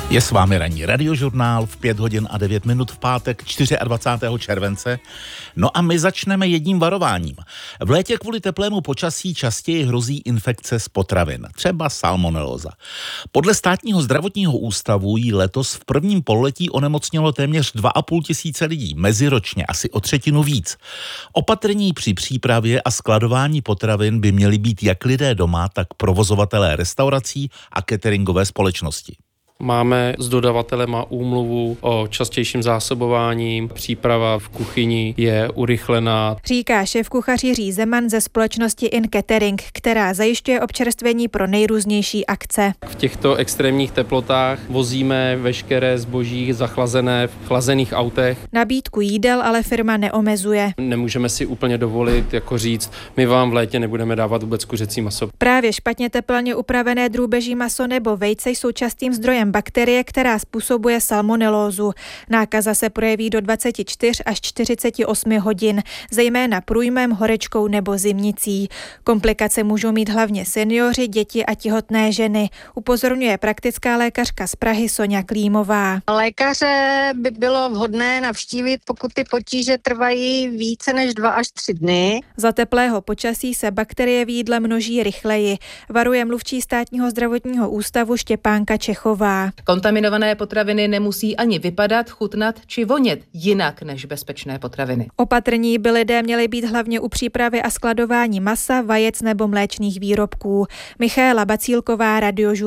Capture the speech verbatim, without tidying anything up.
Je s vámi ranní radiožurnál v pět hodin a devět minut v pátek dvacátého čtvrtého července. No a my začneme jedním varováním. V létě kvůli teplému počasí častěji hrozí infekce z potravin, třeba salmonelóza. Podle státního zdravotního ústavu jí letos v prvním pololetí onemocnělo téměř dva a půl tisíce lidí, meziročně asi o třetinu víc. Opatrní při přípravě a skladování potravin by měli být jak lidé doma, tak provozovatelé restaurací a cateringové společnosti. Máme s dodavatelema úmluvu o častějším zásobování, příprava v kuchyni je urychlená. Říká šéfkuchař Jiří Zeman ze společnosti In Catering, která zajišťuje občerstvení pro nejrůznější akce. V těchto extrémních teplotách vozíme veškeré zboží zachlazené v chlazených autech. Nabídku jídel ale firma neomezuje. Nemůžeme si úplně dovolit jako říct, my vám v létě nebudeme dávat vůbec kuřecí maso. Právě špatně teplně upravené drůbeží maso nebo vejce jsou častým zdrojem bakterie, která způsobuje salmonelózu. Nákaza se projeví do dvacet čtyři až čtyřicet osm hodin, zejména průjmem, horečkou nebo zimnicí. Komplikace můžou mít hlavně seniori, děti a těhotné ženy, upozorňuje praktická lékařka z Prahy Soňa Klímová. Lékaře by bylo vhodné navštívit, pokud ty potíže trvají více než dva až tři dny. Za teplého počasí se bakterie v jídle množí rychleji, varuje mluvčí státního zdravotního ústavu Štěpánka Čechová. Kontaminované potraviny nemusí ani vypadat, chutnat či vonět jinak než bezpečné potraviny. Opatrní by lidé měli být hlavně u přípravy a skladování masa, vajec nebo mléčných výrobků. Michaela Bacílková, Radiožurnál.